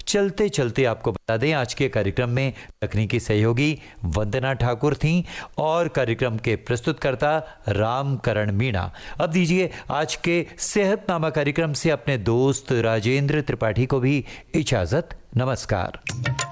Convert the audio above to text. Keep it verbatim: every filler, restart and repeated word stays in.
चलते चलते आपको बता दें, आज के कार्यक्रम में तकनीकी सहयोगी वंदना ठाकुर थीं और कार्यक्रम के प्रस्तुतकर्ता रामकरण मीणा। अब दीजिए आज के सेहतनामा कार्यक्रम से अपने दोस्त राजेंद्र त्रिपाठी को भी इजाजत। नमस्कार।